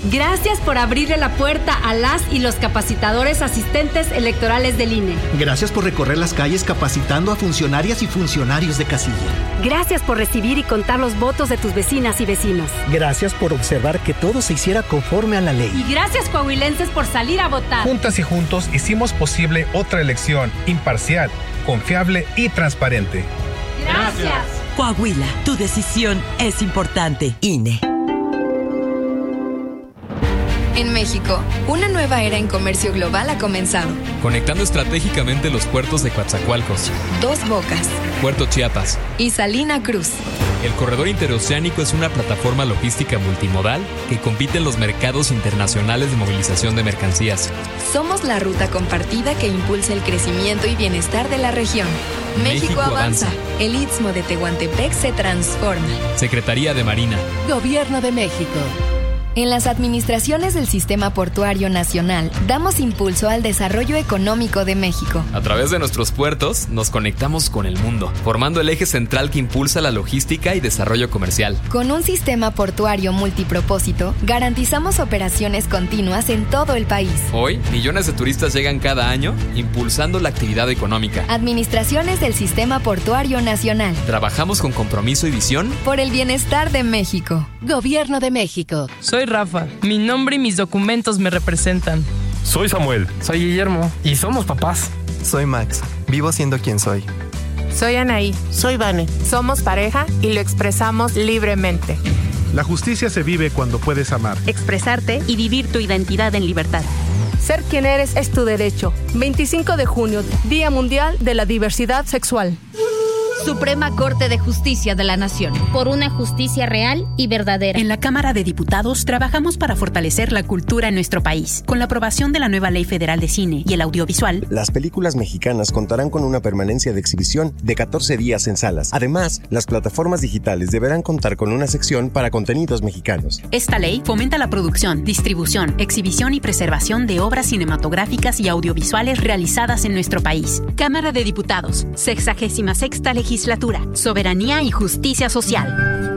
Gracias por abrirle la puerta a las y los capacitadores asistentes electorales del INE. Gracias por recorrer las calles capacitando a funcionarias y funcionarios de casilla. Gracias por recibir y contar los votos de tus vecinas y vecinos. Gracias por observar que todo se hiciera conforme a la ley. Y gracias, coahuilenses, por salir a votar. Juntas y juntos hicimos posible otra elección imparcial, confiable y transparente. Gracias. Coahuila, tu decisión es importante. INE. En México, una nueva era en comercio global ha comenzado. Conectando estratégicamente los puertos de Coatzacoalcos, Dos Bocas, Puerto Chiapas y Salina Cruz. El corredor interoceánico es una plataforma logística multimodal que compite en los mercados internacionales de movilización de mercancías. Somos la ruta compartida que impulsa el crecimiento y bienestar de la región. México avanza. El Istmo de Tehuantepec se transforma. Secretaría de Marina. Gobierno de México. En las administraciones del Sistema Portuario Nacional, damos impulso al desarrollo económico de México. A través de nuestros puertos, nos conectamos con el mundo, formando el eje central que impulsa la logística y desarrollo comercial. Con un sistema portuario multipropósito, garantizamos operaciones continuas en todo el país. Hoy, millones de turistas llegan cada año, impulsando la actividad económica. Administraciones del Sistema Portuario Nacional. Trabajamos con compromiso y visión por el bienestar de México. Gobierno de México. Soy Rafa. Mi nombre y mis documentos me representan. Soy Samuel. Soy Guillermo. Y somos papás. Soy Max. Vivo siendo quien soy. Soy Anaí. Soy Vane. Somos pareja y lo expresamos libremente. La justicia se vive cuando puedes amar, expresarte y vivir tu identidad en libertad. Ser quien eres es tu derecho. 25 de junio, Día Mundial de la Diversidad Sexual. Suprema Corte de Justicia de la Nación. Por una justicia real y verdadera. En la Cámara de Diputados trabajamos para fortalecer la cultura en nuestro país. Con la aprobación de la nueva Ley Federal de Cine y el Audiovisual, las películas mexicanas contarán con una permanencia de exhibición de 14 días en salas. Además, las plataformas digitales deberán contar con una sección para contenidos mexicanos. Esta ley fomenta la producción, distribución, exhibición y preservación de obras cinematográficas y audiovisuales realizadas en nuestro país. Cámara de Diputados, 66ª Legislatura. Soberanía y Justicia Social.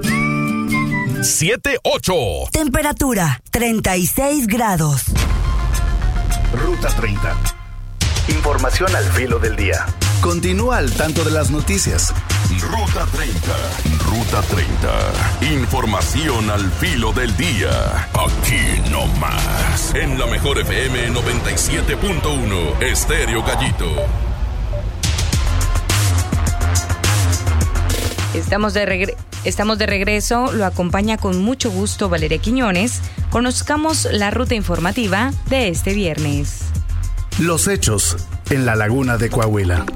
7-8. Temperatura, 36 grados. Ruta 30. Información al filo del día. Continúa al tanto de las noticias. Ruta 30. Ruta 30. Información al filo del día. Aquí no más. En la mejor FM 97.1. Estéreo Gallito. Estamos de regreso, lo acompaña con mucho gusto Valeria Quiñones. Conozcamos la ruta informativa de este viernes. Los hechos en la laguna de Coahuila.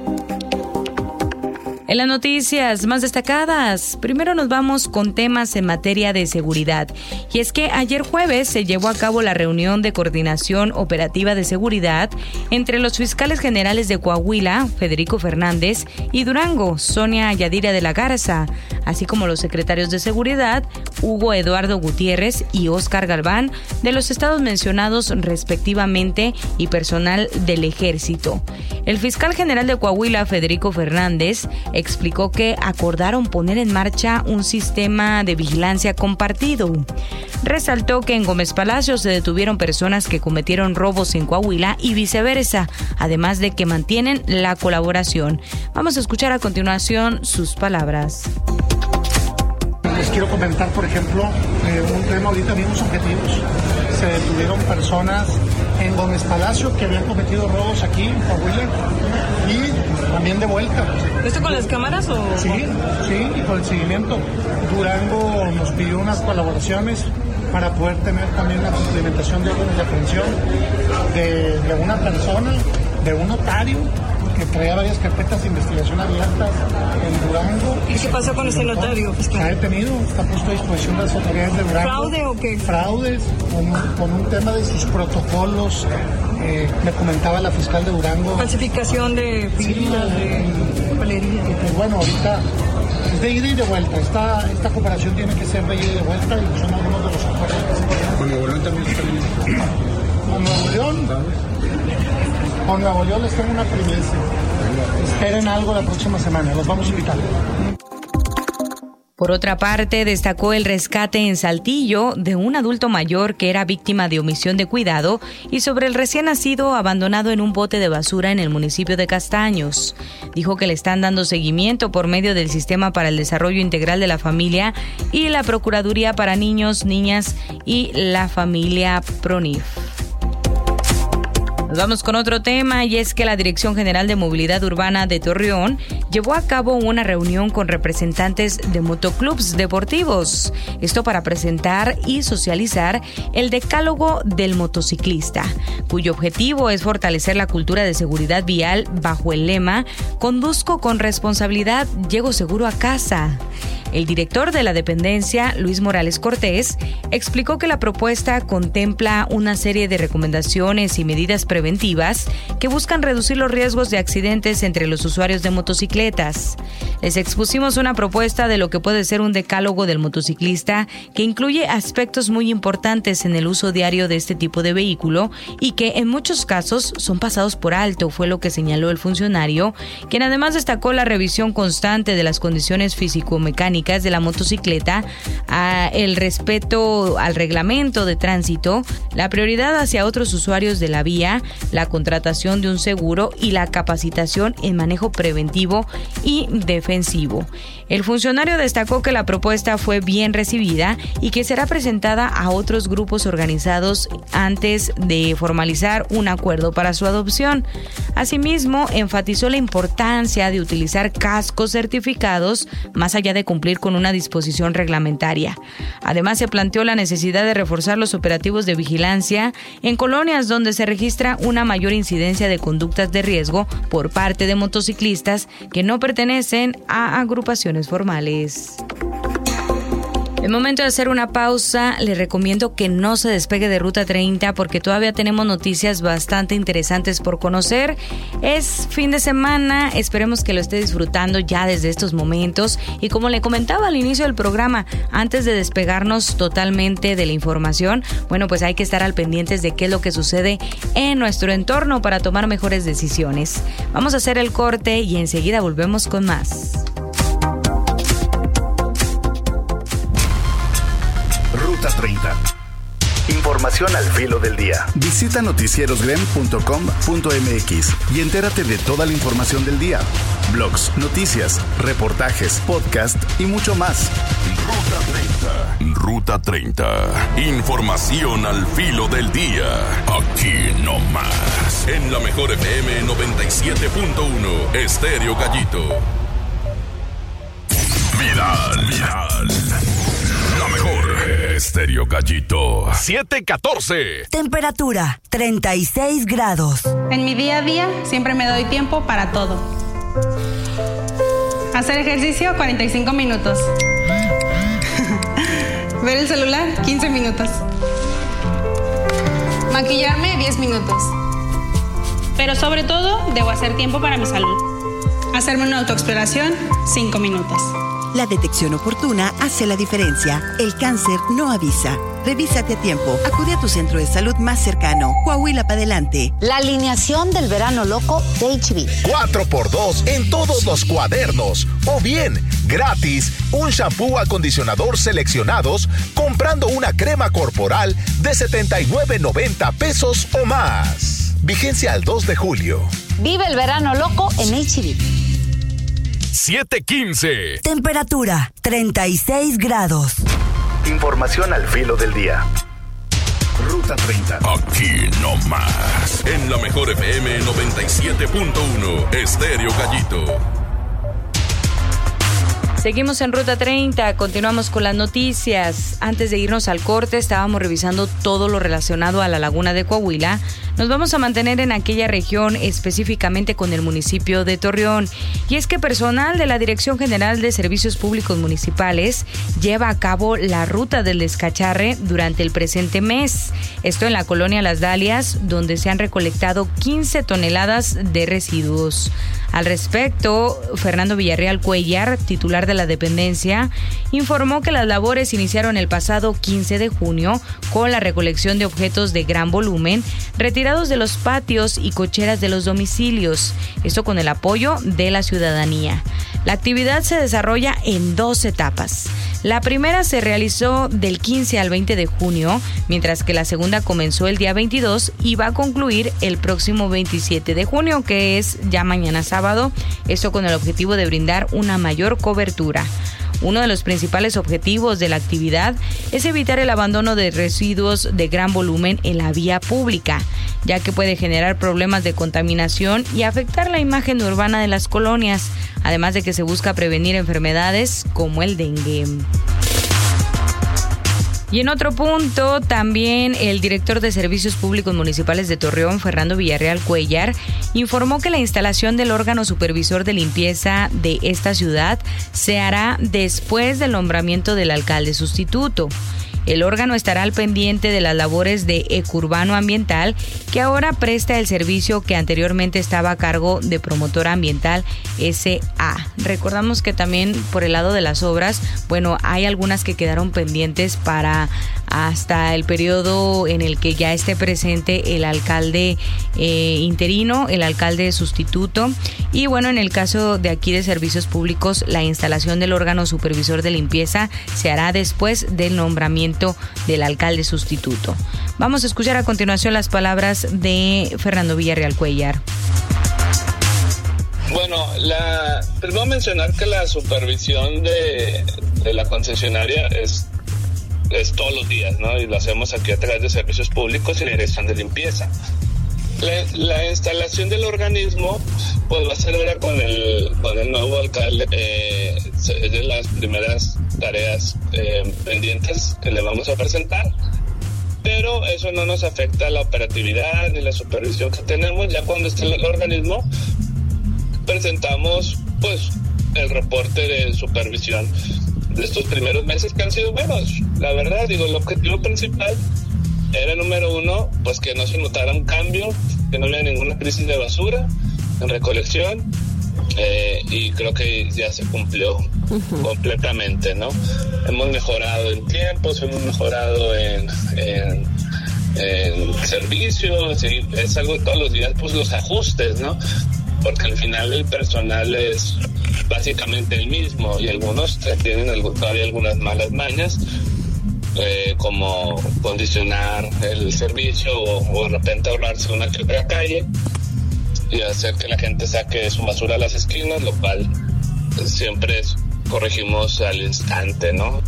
En las noticias más destacadas, primero nos vamos con temas en materia de seguridad. Y es que ayer jueves se llevó a cabo la reunión de coordinación operativa de seguridad entre los fiscales generales de Coahuila, Federico Fernández, y Durango, Sonia Yadira de la Garza, así como los secretarios de seguridad, Hugo Eduardo Gutiérrez y Óscar Galván, de los estados mencionados respectivamente, y personal del ejército. El fiscal general de Coahuila, Federico Fernández, explicó que acordaron poner en marcha un sistema de vigilancia compartido. Resaltó que en Gómez Palacio se detuvieron personas que cometieron robos en Coahuila y viceversa, además de que mantienen la colaboración. Vamos a escuchar a continuación sus palabras. Les quiero comentar, por ejemplo, un tema. Ahorita vimos objetivos. Se detuvieron personas en Gómez Palacio que habían cometido robos aquí en Coahuila y también de vuelta. ¿Esto con las cámaras o...? Sí, y con el seguimiento. Durango nos pidió unas colaboraciones para poder tener también la implementación de órdenes de aprehensión de una persona, de un notario, que traía varias carpetas de investigación abiertas en Durango. ¿Y qué pasó con ese notario? Está detenido, está puesto a disposición de las autoridades de Durango. ¿Fraude o qué? Fraudes, con un tema de sus protocolos. Me comentaba la fiscal de Durango. Falsificación de firmas, de papelería. Y pues bueno, ahorita es de ida y de vuelta. Esta cooperación tiene que ser de ida y de vuelta y son algunos de los acuerdos que se tienen. ¿Con Nuevo León también está bien? ¿Con Nuevo León? Con Nuevo León les tengo una primicia. Esperen algo la próxima semana, los vamos a invitar. Por otra parte, destacó el rescate en Saltillo de un adulto mayor que era víctima de omisión de cuidado y sobre el recién nacido abandonado en un bote de basura en el municipio de Castaños. Dijo que le están dando seguimiento por medio del Sistema para el Desarrollo Integral de la Familia y la Procuraduría para Niños, Niñas y la Familia PRONIF. Nos vamos con otro tema y es que la Dirección General de Movilidad Urbana de Torreón llevó a cabo una reunión con representantes de motoclubs deportivos. Esto para presentar y socializar el Decálogo del Motociclista, cuyo objetivo es fortalecer la cultura de seguridad vial bajo el lema "Conduzco con responsabilidad, llego seguro a casa". El director de la dependencia, Luis Morales Cortés, explicó que la propuesta contempla una serie de recomendaciones y medidas preventivas que buscan reducir los riesgos de accidentes entre los usuarios de motocicletas. Les expusimos una propuesta de lo que puede ser un decálogo del motociclista que incluye aspectos muy importantes en el uso diario de este tipo de vehículo y que en muchos casos son pasados por alto, fue lo que señaló el funcionario, quien además destacó la revisión constante de las condiciones físico-mecánicas de la motocicleta, el respeto al reglamento de tránsito, la prioridad hacia otros usuarios de la vía, la contratación de un seguro y la capacitación en manejo preventivo y defensivo. El funcionario destacó que la propuesta fue bien recibida y que será presentada a otros grupos organizados antes de formalizar un acuerdo para su adopción. Asimismo, enfatizó la importancia de utilizar cascos certificados más allá de cumplir con una disposición reglamentaria. Además, se planteó la necesidad de reforzar los operativos de vigilancia en colonias donde se registra una mayor incidencia de conductas de riesgo por parte de motociclistas que no pertenecen a agrupaciones formales. Es momento de hacer una pausa. Les recomiendo que no se despegue de Ruta 30 porque todavía tenemos noticias bastante interesantes por conocer. Es fin de semana, esperemos que lo esté disfrutando ya desde estos momentos. Y como le comentaba al inicio del programa, antes de despegarnos totalmente de la información, bueno, pues hay que estar al pendientes de qué es lo que sucede en nuestro entorno para tomar mejores decisiones. Vamos a hacer el corte y enseguida volvemos con más. Ruta 30. Información al filo del día. Visita noticierosgrem.com.mx y entérate de toda la información del día. Blogs, noticias, reportajes, podcast y mucho más. Ruta 30. Información al filo del día. Aquí no más. En la mejor FM 97.1. Estéreo Gallito. Viral. La mejor. Estéreo Gallito. 7:14. Temperatura 36 grados. En mi día a día siempre me doy tiempo para todo. Hacer ejercicio 45 minutos. Ver el celular 15 minutos. Maquillarme 10 minutos. Pero sobre todo debo hacer tiempo para mi salud. Hacerme una autoexploración 5 minutos. La detección oportuna hace la diferencia. El cáncer no avisa. Revísate a tiempo. Acude a tu centro de salud más cercano. Coahuila para adelante. La alineación del verano loco de HB. 4x2 en todos los cuadernos. O bien, gratis, un shampoo acondicionador seleccionados comprando una crema corporal de $79.90 pesos o más. Vigencia al 2 de julio. Vive el verano loco en HB. 7:15. Temperatura 36 grados. Información al filo del día. Ruta 30. Aquí no más. En la mejor FM 97.1. Estéreo Gallito. Seguimos en Ruta 30, continuamos con las noticias. Antes de irnos al corte, estábamos revisando todo lo relacionado a la laguna de Coahuila. Nos vamos a mantener en aquella región, específicamente con el municipio de Torreón. Y es que personal de la Dirección General de Servicios Públicos Municipales lleva a cabo la ruta del descacharre durante el presente mes. Esto en la colonia Las Dalias, donde se han recolectado 15 toneladas de residuos. Al respecto, Fernando Villarreal Cuellar, titular titular de la dependencia, informó que las labores iniciaron el pasado 15 de junio con la recolección de objetos de gran volumen retirados de los patios y cocheras de los domicilios, esto con el apoyo de la ciudadanía. La actividad se desarrolla en 2 etapas. La primera se realizó del 15 al 20 de junio, mientras que la segunda comenzó el día 22 y va a concluir el próximo 27 de junio, que es ya mañana sábado, esto con el objetivo de brindar una mayor cobertura. Uno de los principales objetivos de la actividad es evitar el abandono de residuos de gran volumen en la vía pública, ya que puede generar problemas de contaminación y afectar la imagen urbana de las colonias, además de que se busca prevenir enfermedades como el dengue. Y en otro punto, también el director de Servicios Públicos Municipales de Torreón, Fernando Villarreal Cuellar, informó que la instalación del órgano supervisor de limpieza de esta ciudad se hará después del nombramiento del alcalde sustituto. El órgano estará al pendiente de las labores de Ecurbano Ambiental, que ahora presta el servicio que anteriormente estaba a cargo de Promotora Ambiental S.A. Recordamos que también por el lado de las obras, hay algunas que quedaron pendientes para hasta el periodo en el que ya esté presente el alcalde interino, el alcalde sustituto. Y en el caso de aquí de Servicios Públicos, la instalación del órgano supervisor de limpieza se hará después del nombramiento del alcalde sustituto. Vamos a escuchar a continuación las palabras de Fernando Villarreal Cuellar. Primero mencionar que la supervisión de la concesionaria es todos los días, ¿no? Y lo hacemos aquí a través de Servicios Públicos y la Dirección de Limpieza. La instalación del organismo va a ser ahora con el nuevo alcalde. Es de las primeras tareas pendientes que le vamos a presentar, pero eso no nos afecta la operatividad ni la supervisión que tenemos. Ya cuando esté el organismo presentamos el reporte de supervisión de estos primeros meses, que han sido buenos. La verdad, el objetivo principal era, número uno, que no se notara un cambio, que no hubiera ninguna crisis de basura en recolección, y creo que ya se cumplió completamente, ¿no? Hemos mejorado en tiempos, hemos mejorado en servicios, y es algo de todos los días, los ajustes, ¿no? Porque al final el personal es básicamente el mismo, y algunos tienen todavía algunas malas mañas, como condicionar el servicio o de repente ahorrarse una que otra calle y hacer que la gente saque su basura a las esquinas, lo cual siempre corregimos al instante, ¿no?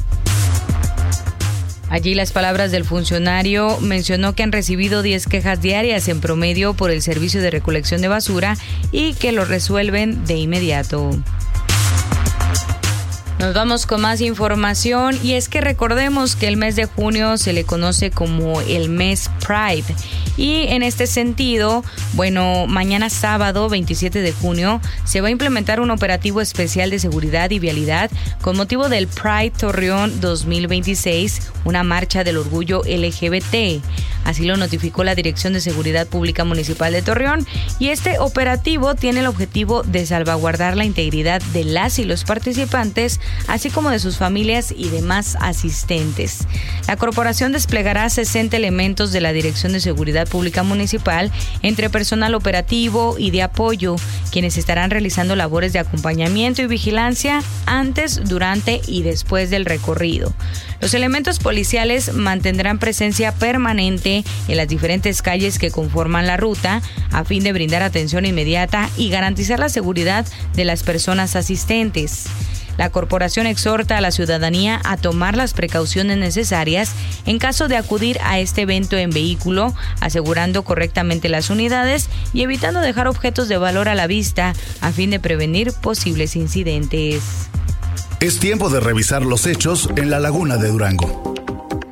Allí las palabras del funcionario mencionó que han recibido 10 quejas diarias en promedio por el servicio de recolección de basura y que lo resuelven de inmediato. Nos vamos con más información, y es que recordemos que el mes de junio se le conoce como el mes Pride, y en este sentido, mañana sábado 27 de junio se va a implementar un operativo especial de seguridad y vialidad con motivo del Pride Torreón 2026, una marcha del orgullo LGBT. Así lo notificó la Dirección de Seguridad Pública Municipal de Torreón, y este operativo tiene el objetivo de salvaguardar la integridad de las y los participantes, así como de sus familias y demás asistentes. La corporación desplegará 60 elementos de la Dirección de Seguridad Pública Municipal entre personal operativo y de apoyo, quienes estarán realizando labores de acompañamiento y vigilancia antes, durante y después del recorrido. Los elementos policiales mantendrán presencia permanente en las diferentes calles que conforman la ruta a fin de brindar atención inmediata y garantizar la seguridad de las personas asistentes. La corporación exhorta a la ciudadanía a tomar las precauciones necesarias en caso de acudir a este evento en vehículo, asegurando correctamente las unidades y evitando dejar objetos de valor a la vista a fin de prevenir posibles incidentes. Es tiempo de revisar los hechos en la Laguna de Durango.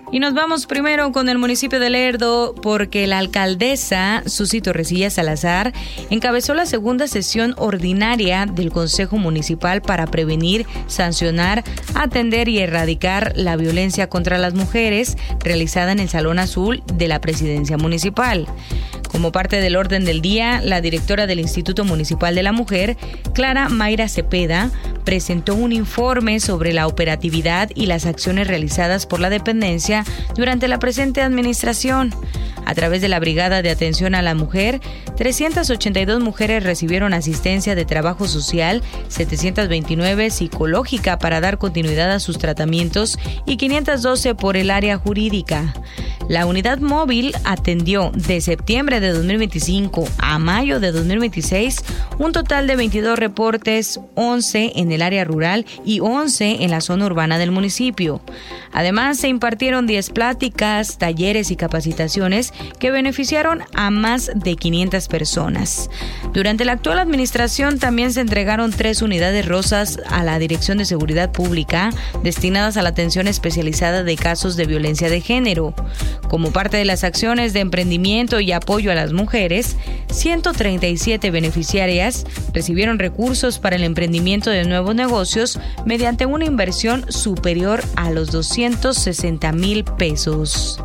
Y nos vamos primero con el municipio de Lerdo porque la alcaldesa Susi Torrecilla Salazar encabezó la segunda sesión ordinaria del Consejo Municipal para prevenir, sancionar, atender y erradicar la violencia contra las mujeres, realizada en el Salón Azul de la Presidencia Municipal. Como parte del orden del día, la directora del Instituto Municipal de la Mujer, Clara Mayra Cepeda, presentó un informe sobre la operatividad y las acciones realizadas por la dependencia durante la presente administración. A través de la Brigada de Atención a la Mujer, 382 mujeres recibieron asistencia de trabajo social, 729 psicológica para dar continuidad a sus tratamientos y 512 por el área jurídica. La unidad móvil atendió de septiembre de 2025 a mayo de 2026 un total de 22 reportes, 11 en el área rural y 11 en la zona urbana del municipio. Además, se impartieron 10 pláticas, talleres y capacitaciones que beneficiaron a más de 500 personas. Durante la actual administración también se entregaron 3 unidades rosas a la Dirección de Seguridad Pública destinadas a la atención especializada de casos de violencia de género. Como parte de las acciones de emprendimiento y apoyo a las mujeres, 137 beneficiarias recibieron recursos para el emprendimiento de nuevos negocios mediante una inversión superior a los 260,000 pesos.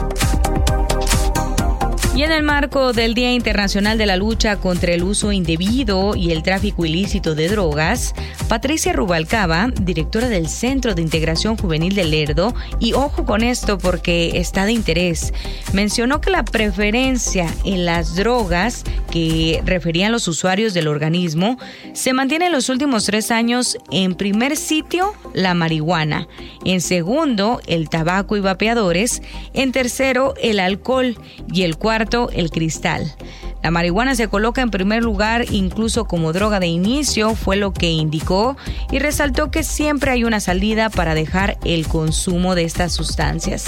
Y en el marco del Día Internacional de la Lucha contra el Uso Indebido y el Tráfico Ilícito de Drogas, Patricia Rubalcaba, directora del Centro de Integración Juvenil de Lerdo, y ojo con esto porque está de interés, mencionó que la preferencia en las drogas que referían los usuarios del organismo se mantiene en los últimos 3 años. En primer sitio, la marihuana, en segundo, el tabaco y vapeadores, en tercero, el alcohol y el cuarto, el cristal. La marihuana se coloca en primer lugar incluso como droga de inicio, fue lo que indicó, y resaltó que siempre hay una salida para dejar el consumo de estas sustancias.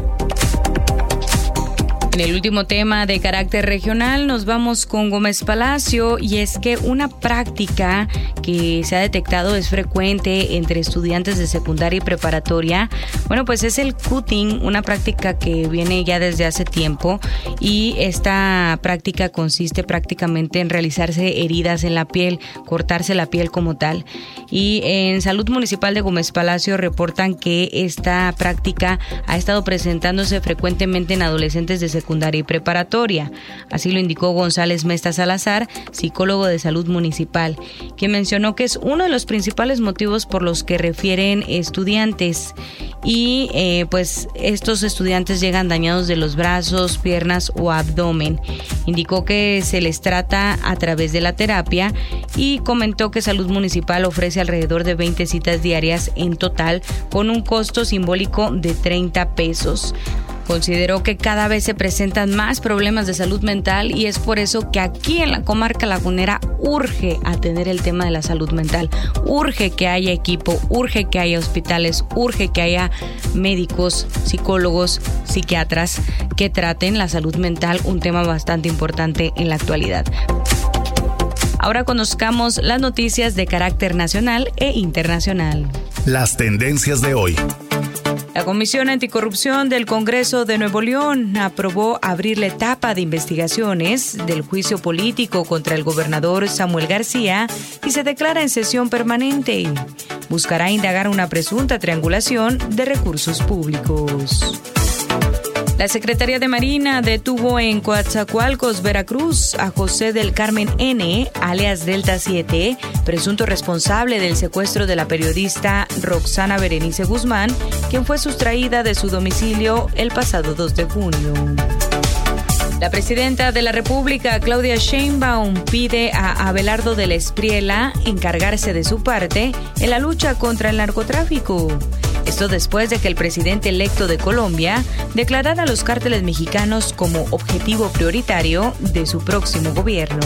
En el último tema de carácter regional nos vamos con Gómez Palacio, y es que una práctica que se ha detectado es frecuente entre estudiantes de secundaria y preparatoria, pues es el cutting, una práctica que viene ya desde hace tiempo, y esta práctica consiste prácticamente en realizarse heridas en la piel, cortarse la piel como tal. Y en Salud Municipal de Gómez Palacio reportan que esta práctica ha estado presentándose frecuentemente en adolescentes de secundaria y preparatoria. Así lo indicó González Mesta Salazar, psicólogo de Salud Municipal, quien mencionó que es uno de los principales motivos por los que refieren estudiantes. Y estos estudiantes llegan dañados de los brazos, piernas o abdomen. Indicó que se les trata a través de la terapia y comentó que Salud Municipal ofrece alrededor de 20 citas diarias en total con un costo simbólico de 30 pesos. Consideró que cada vez se presentan más problemas de salud mental y es por eso que aquí en la comarca lagunera urge atender el tema de la salud mental. Urge que haya equipo, urge que haya hospitales, urge que haya médicos, psicólogos, psiquiatras que traten la salud mental, un tema bastante importante en la actualidad. Ahora conozcamos las noticias de carácter nacional e internacional. Las tendencias de hoy. La Comisión Anticorrupción del Congreso de Nuevo León aprobó abrir la etapa de investigaciones del juicio político contra el gobernador Samuel García y se declara en sesión permanente. Buscará indagar una presunta triangulación de recursos públicos. La Secretaría de Marina detuvo en Coatzacoalcos, Veracruz, a José del Carmen N., alias Delta 7, presunto responsable del secuestro de la periodista Roxana Berenice Guzmán, quien fue sustraída de su domicilio el pasado 2 de junio. La presidenta de la República, Claudia Sheinbaum, pide a Abelardo de la Espriella encargarse de su parte en la lucha contra el narcotráfico. Esto después de que el presidente electo de Colombia declarara a los cárteles mexicanos como objetivo prioritario de su próximo gobierno.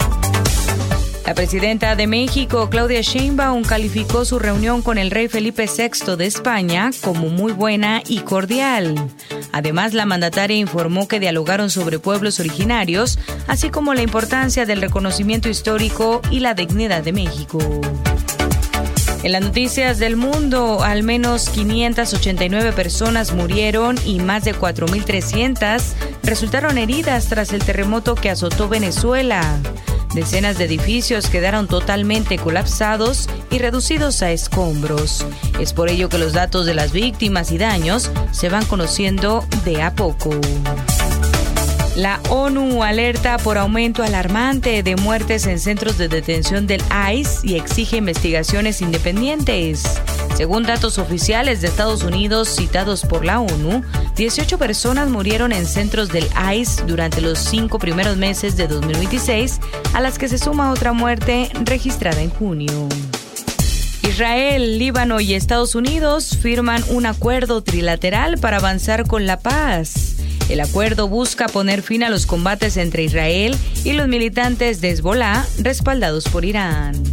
La presidenta de México, Claudia Sheinbaum, calificó su reunión con el rey Felipe VI de España como muy buena y cordial. Además, la mandataria informó que dialogaron sobre pueblos originarios, así como la importancia del reconocimiento histórico y la dignidad de México. En las noticias del mundo, al menos 589 personas murieron y más de 4.300 resultaron heridas tras el terremoto que azotó Venezuela. Decenas de edificios quedaron totalmente colapsados y reducidos a escombros. Es por ello que los datos de las víctimas y daños se van conociendo de a poco. La ONU alerta por aumento alarmante de muertes en centros de detención del ICE y exige investigaciones independientes. Según datos oficiales de Estados Unidos citados por la ONU, 18 personas murieron en centros del ICE durante los 5 primeros meses de 2026, a las que se suma otra muerte registrada en junio. Israel, Líbano y Estados Unidos firman un acuerdo trilateral para avanzar con la paz. El acuerdo busca poner fin a los combates entre Israel y los militantes de Hezbolá, respaldados por Irán.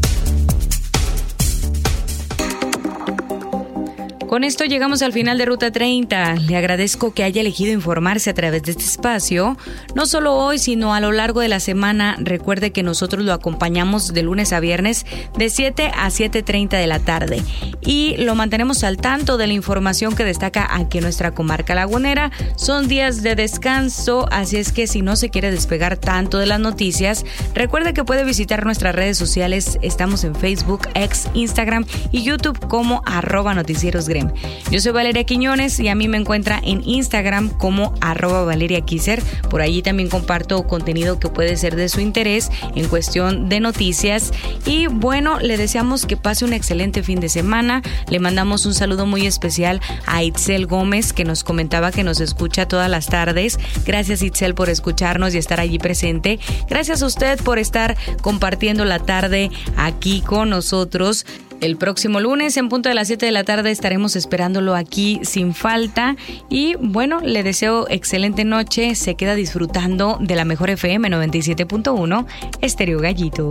Con esto llegamos al final de Ruta 30. Le agradezco que haya elegido informarse a través de este espacio, no solo hoy, sino a lo largo de la semana. Recuerde que nosotros lo acompañamos de lunes a viernes de 7 a 7:30 de la tarde y lo mantenemos al tanto de la información que destaca aquí en nuestra comarca lagunera. Son días de descanso, así es que si no se quiere despegar tanto de las noticias, recuerde que puede visitar nuestras redes sociales. Estamos en Facebook, X, Instagram y YouTube como @noticierosgrem. Yo soy Valeria Quiñones y a mí me encuentra en Instagram como @ValeriaKiser. Por allí también comparto contenido que puede ser de su interés en cuestión de noticias. Y bueno, le deseamos que pase un excelente fin de semana. Le mandamos un saludo muy especial a Itzel Gómez, que nos comentaba que nos escucha todas las tardes. Gracias, Itzel, por escucharnos y estar allí presente. Gracias a usted por estar compartiendo la tarde aquí con nosotros. El próximo lunes, en punto de las 7 de la tarde, estaremos esperándolo aquí sin falta. Y bueno, le deseo excelente noche. Se queda disfrutando de la mejor FM 97.1, Estéreo Gallito.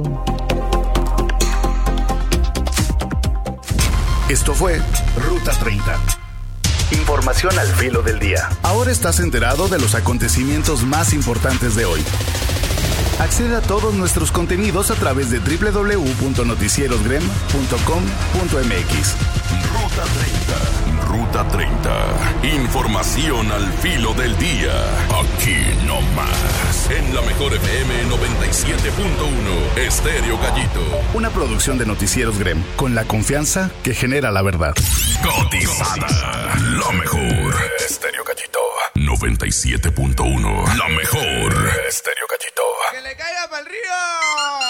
Esto fue Ruta 30. Información al filo del día. Ahora estás enterado de los acontecimientos más importantes de hoy. Accede a todos nuestros contenidos a través de www.noticierosgrem.com.mx. Ruta 30. Ruta 30. Información al filo del día. Aquí no más. En la mejor FM 97.1. Estéreo Gallito. Una producción de Noticieros Grem. Con la confianza que genera la verdad. Cotizada. Lo mejor. Estéreo Gallito. 97.1. La mejor. Estéreo Gallito. ¡Que le caiga pa'l río!